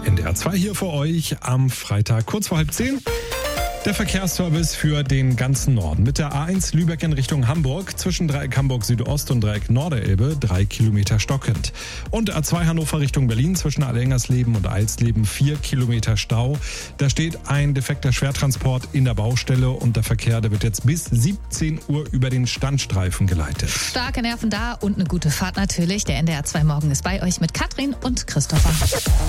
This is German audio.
NDR 2 hier für euch am Freitag kurz vor 9:30. Der Verkehrsservice für den ganzen Norden. Mit der A1 Lübeck in Richtung Hamburg zwischen Dreieck Hamburg Südost und Dreieck Norderelbe 3 Kilometer stockend. Und A2 Hannover Richtung Berlin zwischen Allengersleben und Eilsleben 4 Kilometer Stau. Da steht ein defekter Schwertransport in der Baustelle und der Verkehr, der wird jetzt bis 17 Uhr über den Standstreifen geleitet. Starke Nerven da und eine gute Fahrt natürlich. Der NDR 2 Morgen ist bei euch mit Katrin und Christopher.